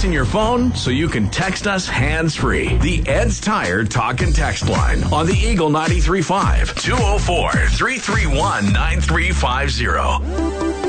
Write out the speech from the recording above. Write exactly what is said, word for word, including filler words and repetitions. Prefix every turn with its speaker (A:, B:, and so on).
A: using your phone so you can text us hands-free. The Ed's Tire Talk and Text line on the Eagle ninety-three point five, two oh four, three three one, nine three five zero.